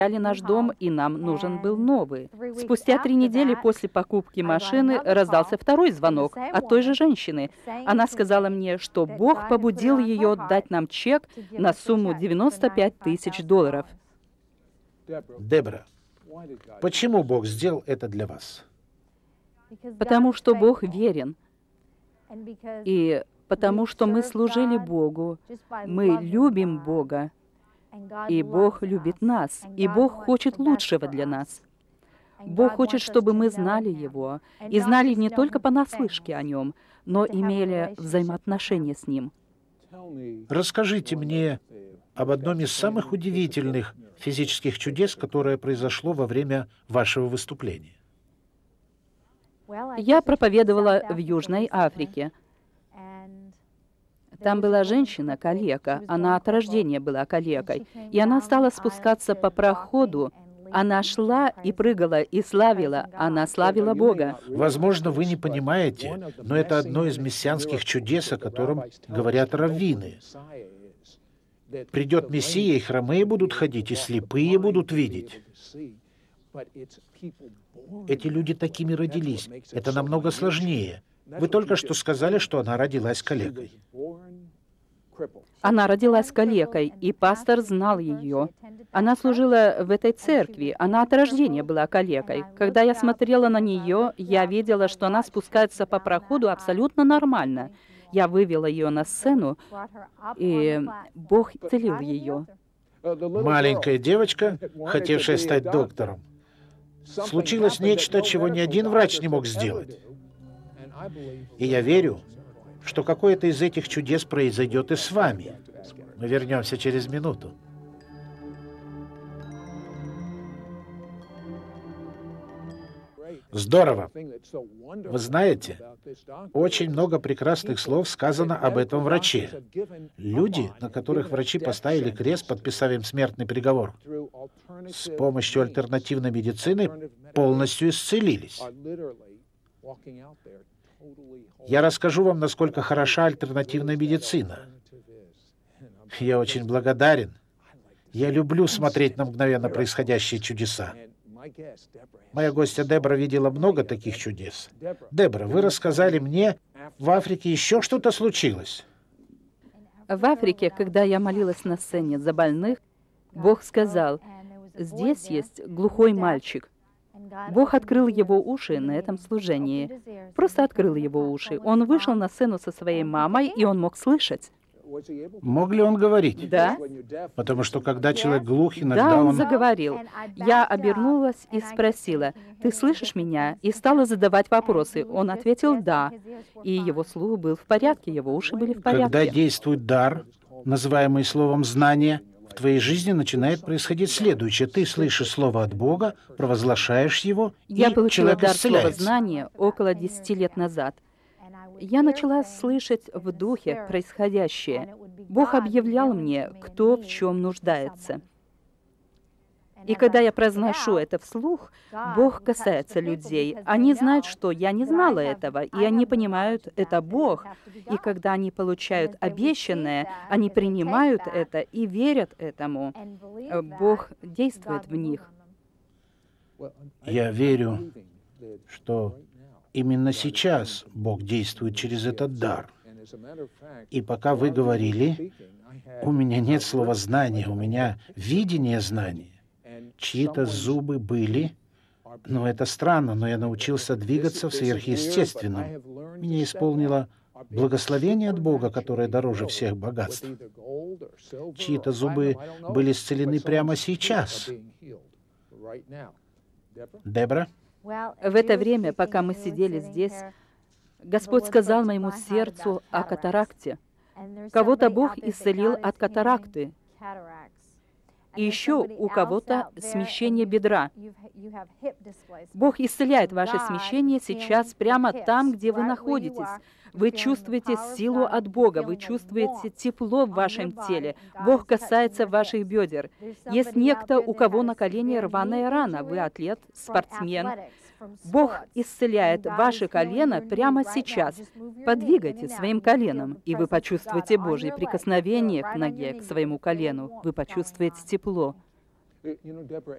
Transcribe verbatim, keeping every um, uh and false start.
наш дом, и нам нужен был новый. Спустя три недели после покупки машины раздался второй звонок от той же женщины. Она сказала мне, что Бог побудил ее дать нам чек на сумму девяносто пять тысяч долларов. Дебра, почему Бог сделал это для вас? Потому что Бог верен. И потому что мы служили Богу, мы любим Бога, и Бог любит нас, и Бог хочет лучшего для нас. Бог хочет, чтобы мы знали Его, и знали не только понаслышке о Нем, но имели взаимоотношения с Ним. Расскажите мне об одном из самых удивительных физических чудес, которое произошло во время вашего выступления. Я проповедовала в Южной Африке. Там была женщина, калека, она от рождения была калекой, и она стала спускаться по проходу. Она шла и прыгала, и славила, она славила Бога. Возможно, вы не понимаете, но это одно из мессианских чудес, о котором говорят раввины. Придет Мессия, и хромые будут ходить, и слепые будут видеть. Эти люди такими родились. Это намного сложнее. Вы только что сказали, что она родилась калекой. Она родилась калекой, и пастор знал ее. Она служила в этой церкви, она от рождения была калекой. Когда я смотрела на нее, я видела, что она спускается по проходу абсолютно нормально. Я вывела ее на сцену, и Бог исцелил ее. Маленькая девочка, хотевшая стать доктором. Случилось нечто, чего ни один врач не мог сделать. И я верю, что какое-то из этих чудес произойдет и с вами. Мы вернемся через минуту. Здорово. Вы знаете, очень много прекрасных слов сказано об этом враче. Люди, на которых врачи поставили крест, подписав им смертный приговор, с помощью альтернативной медицины полностью исцелились. Я расскажу вам, насколько хороша альтернативная медицина. Я очень благодарен. Я люблю смотреть на мгновенно происходящие чудеса. Моя гостья Дебра видела много таких чудес. Дебра, вы рассказали мне, в Африке еще что-то случилось. В Африке, когда я молилась на сцене за больных, Бог сказал, здесь есть глухой мальчик. Бог открыл его уши на этом служении. Просто открыл его уши. Он вышел на сцену со своей мамой, и он мог слышать. Мог ли он говорить? Да. Потому что когда человек глух, иногда Да, он он... заговорил. Я обернулась и спросила, «Ты слышишь меня?» И стала задавать вопросы. Он ответил «да». И его слух был в порядке, его уши были в порядке. Когда действует дар, называемый словом «знание», в твоей жизни начинает происходить следующее. Ты слышишь слово от Бога, провозглашаешь его, Я и получила человек дар слова исцеляется. знания около десяти лет назад. Я начала слышать в духе происходящее. Бог объявлял мне, кто в чем нуждается. И когда я произношу это вслух, Бог касается людей. Они знают, что я не знала этого, и они понимают, это Бог. И когда они получают обещанное, они принимают это и верят этому. Бог действует в них. Я верю, что именно сейчас Бог действует через этот дар. И пока вы говорили, у меня нет слова «знание», у меня видение знания. Чьи-то зубы были, но это странно, но я научился двигаться в сверхъестественном. Меня исполнило благословение от Бога, которое дороже всех богатств. Чьи-то зубы были исцелены прямо сейчас. Дебра? В это время, пока мы сидели здесь, Господь сказал моему сердцу о катаракте. Кого-то Бог исцелил от катаракты. И еще у кого-то смещение бедра. Бог исцеляет ваше смещение сейчас прямо там, где вы находитесь. Вы чувствуете силу от Бога, вы чувствуете тепло в вашем теле. Бог касается ваших бедер. Есть некто, у кого на колене рваная рана. Вы атлет, спортсмен. Бог исцеляет ваше колено прямо сейчас. Подвигайте своим коленом, и вы почувствуете Божье прикосновение к ноге, к своему колену. Вы почувствуете тепло.